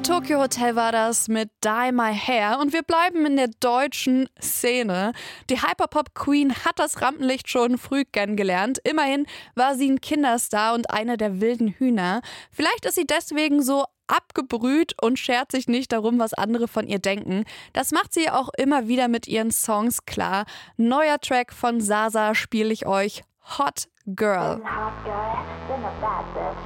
Tokyo Hotel war das mit Dye My Hair und wir bleiben in der deutschen Szene. Die Hyperpop-Queen hat das Rampenlicht schon früh kennengelernt. Immerhin war sie ein Kinderstar und eine der wilden Hühner. Vielleicht ist sie deswegen so abgebrüht und schert sich nicht darum, was andere von ihr denken. Das macht sie auch immer wieder mit ihren Songs klar. Neuer Track von Sasa spiele ich euch, Hot Girl. Hot girl, been a bad bitch.